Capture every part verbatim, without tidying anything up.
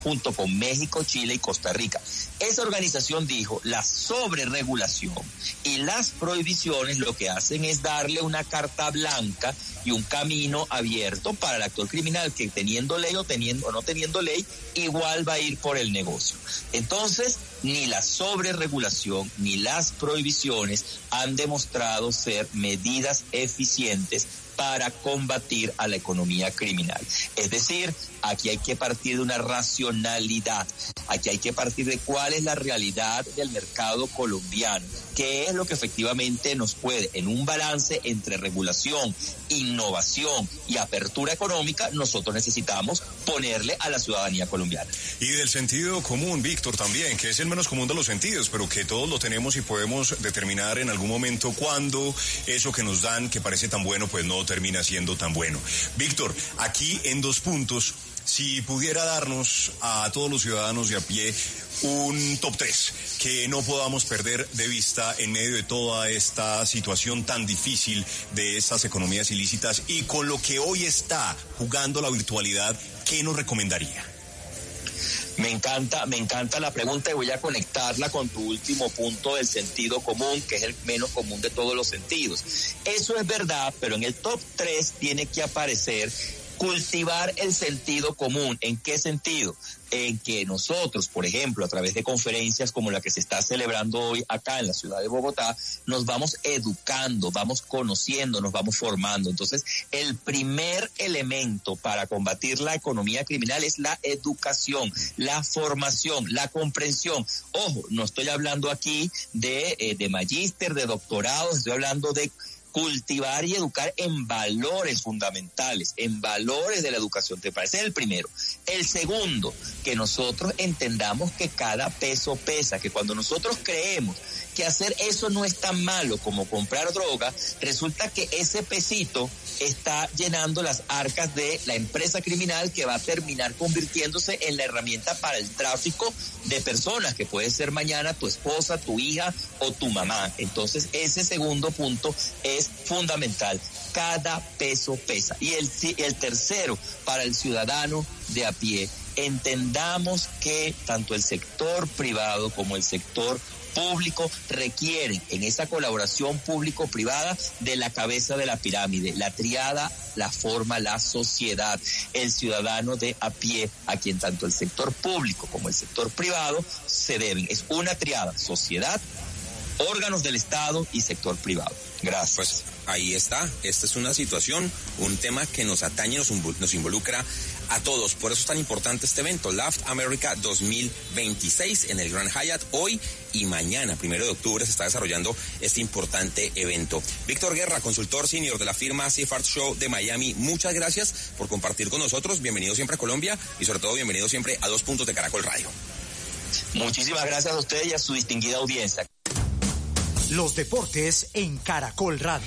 junto con México, Chile y Costa Rica. Esa organización dijo, la sobreregulación y las prohibiciones lo que hacen es darle una carta blanca y un camino abierto para el actor criminal que teniendo ley o, teniendo, o no teniendo ley, igual va a ir por el negocio. Entonces, ni la sobreregulación ni las prohibiciones han demostrado ser medidas eficientes para combatir a la economía criminal. Es decir, aquí hay que partir de una racionalidad, aquí hay que partir de cuál es la realidad del mercado colombiano, qué es lo que efectivamente nos puede, en un balance entre regulación, innovación y apertura económica, nosotros necesitamos ponerle a la ciudadanía colombiana. Y del sentido común, Víctor, también, que es el menos común de los sentidos, pero que todos lo tenemos y podemos determinar en algún momento cuándo eso que nos dan, que parece tan bueno, pues no termina siendo tan bueno. Víctor, aquí en dos puntos, si pudiera darnos a todos los ciudadanos de a pie un top tres que no podamos perder de vista en medio de toda esta situación tan difícil de estas economías ilícitas y con lo que hoy está jugando la virtualidad, ¿qué nos recomendaría? Me encanta, me encanta la pregunta y voy a conectarla con tu último punto del sentido común, que es el menos común de todos los sentidos. Eso es verdad, pero en el top tres tiene que aparecer cultivar el sentido común. ¿En qué sentido? En que nosotros, por ejemplo, a través de conferencias como la que se está celebrando hoy acá en la ciudad de Bogotá, nos vamos educando, vamos conociendo, nos vamos formando. Entonces, el primer elemento para combatir la economía criminal es la educación, la formación, la comprensión. Ojo, no estoy hablando aquí de, eh, de magíster, de doctorado, estoy hablando de cultivar y educar en valores fundamentales, en valores de la educación. ¿Te parece? El primero. El segundo, que nosotros entendamos que cada peso pesa, que cuando nosotros creemos que hacer eso no es tan malo como comprar droga, resulta que ese pesito está llenando las arcas de la empresa criminal que va a terminar convirtiéndose en la herramienta para el tráfico de personas, que puede ser mañana tu esposa, tu hija o tu mamá. Entonces, ese segundo punto es fundamental. Cada peso pesa. Y el, el tercero, para el ciudadano de a pie, entendamos que tanto el sector privado como el sector público requieren en esa colaboración público-privada de la cabeza de la pirámide, la triada, la forma, la sociedad, el ciudadano de a pie, a quien tanto el sector público como el sector privado se deben. Es una triada, sociedad, órganos del Estado y sector privado. Gracias. Pues ahí está, esta es una situación, un tema que nos atañe, nos, nos involucra a todos. Por eso es tan importante este evento, Laugh America dos mil veintiséis en el Grand Hyatt. Hoy y mañana, primero de octubre, se está desarrollando este importante evento. Víctor Guerra, consultor senior de la firma Safe Art Show de Miami, muchas gracias por compartir con nosotros. Bienvenido siempre a Colombia y sobre todo bienvenido siempre a Dos Puntos de Caracol Radio. Muchísimas gracias a usted y a su distinguida audiencia. Los deportes en Caracol Radio.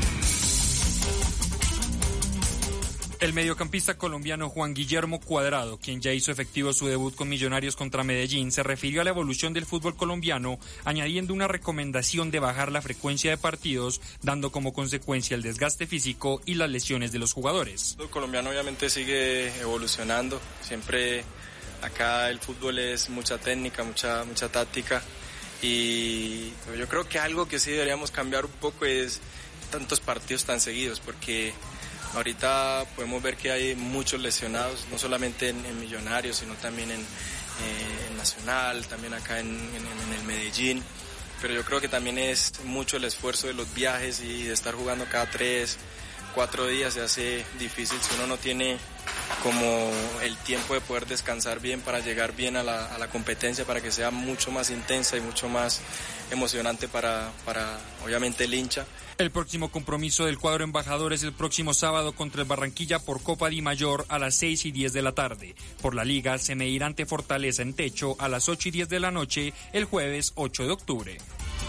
El mediocampista colombiano Juan Guillermo Cuadrado, quien ya hizo efectivo su debut con Millonarios contra Medellín, se refirió a la evolución del fútbol colombiano, añadiendo una recomendación de bajar la frecuencia de partidos, dando como consecuencia el desgaste físico y las lesiones de los jugadores. El colombiano obviamente sigue evolucionando, siempre acá el fútbol es mucha técnica, mucha, mucha táctica, y yo creo que algo que sí deberíamos cambiar un poco es tantos partidos tan seguidos, porque ahorita podemos ver que hay muchos lesionados, no solamente en, en Millonarios, sino también en, eh, en Nacional, también acá en, en, en el Medellín. Pero yo creo que también es mucho el esfuerzo de los viajes y de estar jugando cada tres, cuatro días. Se hace difícil si uno no tiene como el tiempo de poder descansar bien para llegar bien a la, a la competencia, para que sea mucho más intensa y mucho más emocionante para, para obviamente el hincha. El próximo compromiso del cuadro embajador es el próximo sábado contra el Barranquilla por Copa Di Mayor a las seis y diez de la tarde. Por la Liga se medirá ante Fortaleza en Techo a las ocho y diez de la noche el jueves ocho de octubre.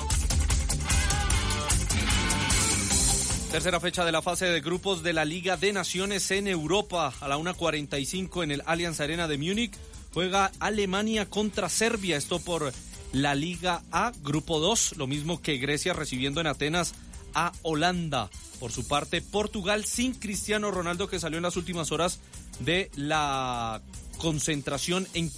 Tercera fecha de la fase de grupos de la Liga de Naciones en Europa. A la una cuarenta y cinco en el Allianz Arena de Múnich juega Alemania contra Serbia. Esto por la Liga A, Grupo dos. Lo mismo que Grecia recibiendo en Atenas a Holanda. Por su parte, Portugal sin Cristiano Ronaldo, que salió en las últimas horas de la concentración en